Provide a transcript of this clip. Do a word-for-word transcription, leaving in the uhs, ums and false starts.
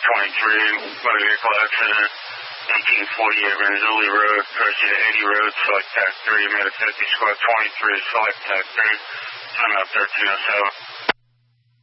twenty-three, motor vehicle accident, eighteen forty-eight Renzulli Road, approaching to eighty Road, select tac three, Meta fifty, squad twenty-three, select tac three, time out thirteen oh seven.